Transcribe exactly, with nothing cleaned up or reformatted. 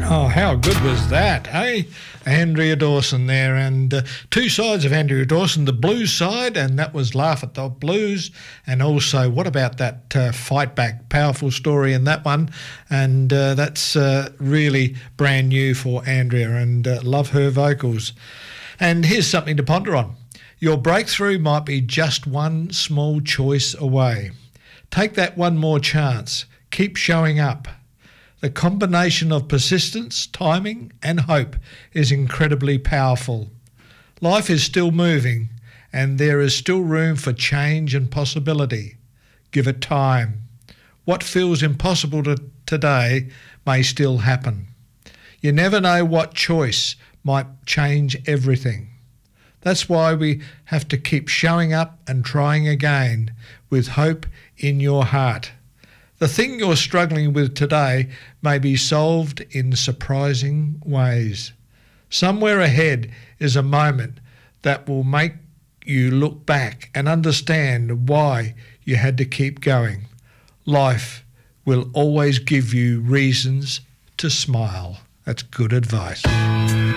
Oh, how good was that, hey? Andrea Dawson there, and uh, two sides of Andrea Dawson, the blues side, and that was Laugh at the Blues, and also what about that uh, Fight Back, powerful story in that one, and uh, that's uh, really brand new for Andrea, and uh, love her vocals. And here's something to ponder on. Your breakthrough might be just one small choice away. Take that one more chance. Keep showing up. The combination of persistence, timing and hope is incredibly powerful. Life is still moving and there is still room for change and possibility. Give it time. What feels impossible to today may still happen. You never know what choice might change everything. That's why we have to keep showing up and trying again with hope in your heart. The thing you're struggling with today may be solved in surprising ways. Somewhere ahead is a moment that will make you look back and understand why you had to keep going. Life will always give you reasons to smile. That's good advice.